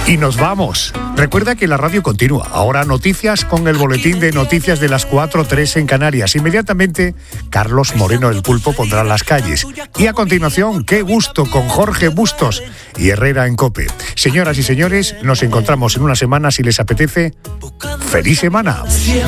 Y nos vamos. Recuerda que la radio continúa. Ahora noticias con el boletín de noticias de las 4:03 en Canarias. Inmediatamente, Carlos Moreno el Pulpo pondrá las calles. Y a continuación, Qué Gusto con Jorge Bustos y Herrera en COPE. Señoras y señores, nos encontramos en una semana si les apetece. ¡Feliz semana!